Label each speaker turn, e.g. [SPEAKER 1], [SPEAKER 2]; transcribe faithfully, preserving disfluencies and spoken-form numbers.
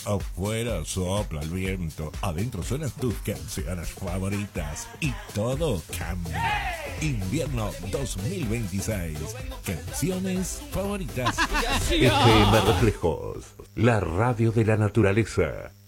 [SPEAKER 1] Afuera sopla el viento, adentro suenan tus canciones favoritas y todo cambia. Invierno dos mil veintiséis. Canciones favoritas.
[SPEAKER 2] F M Reflejos, la radio de la naturaleza.